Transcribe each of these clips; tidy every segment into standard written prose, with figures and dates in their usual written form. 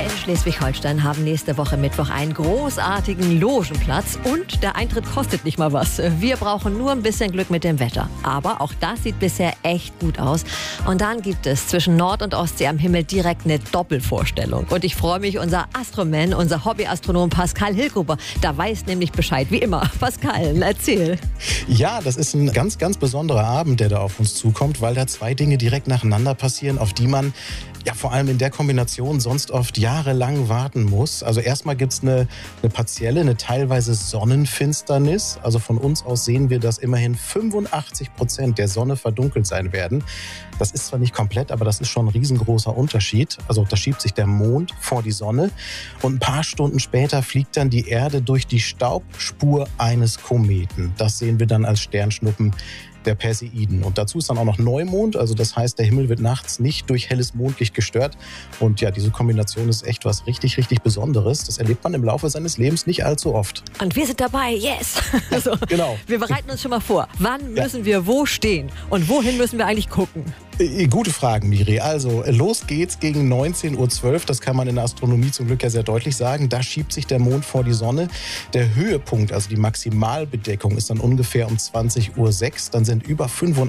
in Schleswig-Holstein haben nächste Woche Mittwoch einen großartigen Logenplatz und der Eintritt kostet nicht mal was. Wir brauchen nur ein bisschen Glück mit dem Wetter. Aber auch das sieht bisher echt gut aus. Und dann gibt es zwischen Nord- und Ostsee am Himmel direkt eine Doppelvorstellung. Und ich freue mich, unser Astroman, unser Hobbyastronom Pascal Hilgruber, da weiß nämlich Bescheid, wie immer. Pascal, erzähl. Ja, das ist ein ganz, ganz besonderer Abend, der da auf uns zukommt, weil da zwei Dinge direkt nacheinander passieren, auf die man ja vor allem in der Kombination sonst oft jahrelang warten muss. Also erstmal gibt es eine partielle, eine teilweise Sonnenfinsternis. Also von uns aus sehen wir, dass immerhin 85% der Sonne verdunkelt sein werden. Das ist zwar nicht komplett, aber das ist schon ein riesengroßer Unterschied. Also da schiebt sich der Mond vor die Sonne und ein paar Stunden später fliegt dann die Erde durch die Staubspur eines Kometen. Das sehen wir dann als Sternschnuppen der Perseiden. Und dazu ist dann auch noch Neumond, also das heißt, der Himmel wird nachts nicht durch helles Mondlicht gestört. Und ja, diese Kombination ist echt was richtig, richtig Besonderes. Das erlebt man im Laufe seines Lebens nicht allzu oft. Und wir sind dabei, yes! Also, genau. Wir bereiten uns schon mal vor. Wann müssen wir wo stehen? Und wohin müssen wir eigentlich gucken? Gute Fragen, Miri. Also, los geht's gegen 19.12 Uhr. Das kann man in der Astronomie zum Glück ja sehr deutlich sagen. Da schiebt sich der Mond vor die Sonne. Der Höhepunkt, also die Maximalbedeckung, ist dann ungefähr um 20.06 Uhr. Dann sind über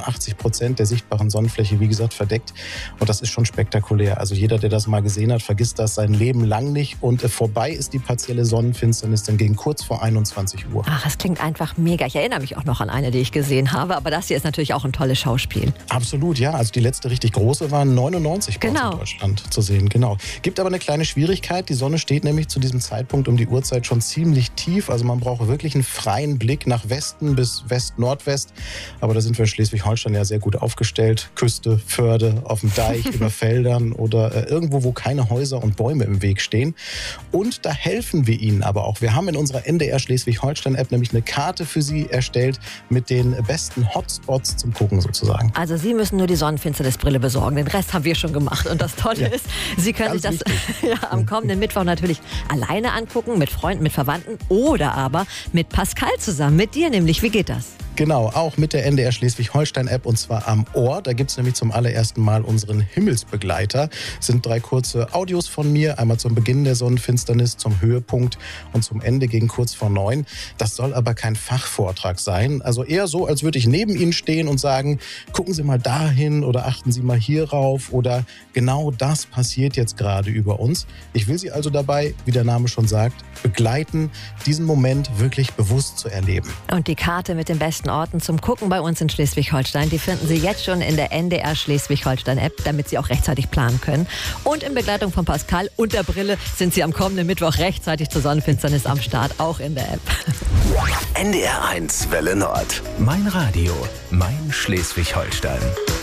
85% der sichtbaren Sonnenfläche, wie gesagt, verdeckt. Und das ist schon spektakulär. Also jeder, der das mal gesehen hat, vergisst das sein Leben lang nicht. Und vorbei ist die partielle Sonnenfinsternis dann gegen kurz vor 21 Uhr. Ach, das klingt einfach mega. Ich erinnere mich auch noch an eine, die ich gesehen habe. Aber das hier ist natürlich auch ein tolles Schauspiel. Absolut, ja. Also die letzte richtig große war 99 in Deutschland zu sehen. Genau. Gibt aber eine kleine Schwierigkeit. Die Sonne steht nämlich zu diesem Zeitpunkt um die Uhrzeit schon ziemlich tief. Also man braucht wirklich einen freien Blick nach Westen bis West-Nordwest. Aber da sind wir in Schleswig-Holstein ja sehr gut aufgestellt. Küste, Förde, auf dem Deich, über Feldern oder irgendwo, wo keine Häuser und Bäume im Weg stehen. Und da helfen wir Ihnen aber auch. Wir haben in unserer NDR Schleswig-Holstein-App nämlich eine Karte für Sie erstellt mit den besten Hotspots zum Gucken sozusagen. Also Sie müssen nur die Sonnenfinsternisbrille besorgen. Den Rest haben wir schon gemacht. Und das Tolle ist, Sie können sich das am kommenden Mittwoch natürlich alleine angucken, mit Freunden, mit Verwandten oder aber mit Pascal zusammen, mit dir nämlich. Wie geht das? Genau, auch mit der NDR Schleswig-Holstein-App und zwar am Ohr. Da gibt es nämlich zum allerersten Mal unseren Himmelsbegleiter. Das sind 3 kurze Audios von mir, einmal zum Beginn der Sonnenfinsternis, zum Höhepunkt und zum Ende gegen kurz vor 9. Das soll aber kein Fachvortrag sein. Also eher so, als würde ich neben Ihnen stehen und sagen, gucken Sie mal dahin oder achten Sie mal hier rauf oder genau das passiert jetzt gerade über uns. Ich will Sie also dabei, wie der Name schon sagt, begleiten, diesen Moment wirklich bewusst zu erleben. Und die Karte mit den besten Orten zum Gucken bei uns in Schleswig-Holstein, die finden Sie jetzt schon in der NDR Schleswig-Holstein-App, damit Sie auch rechtzeitig planen können. Und in Begleitung von Pascal und der Brille sind Sie am kommenden Mittwoch rechtzeitig zur Sonnenfinsternis am Start, auch in der App. NDR 1 Welle Nord. Mein Radio, mein Schleswig-Holstein.